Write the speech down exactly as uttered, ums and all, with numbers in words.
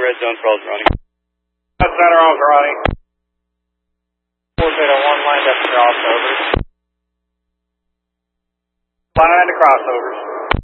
red zone for all running. That's center on running. four zero one lined up crossovers. Line to crossovers.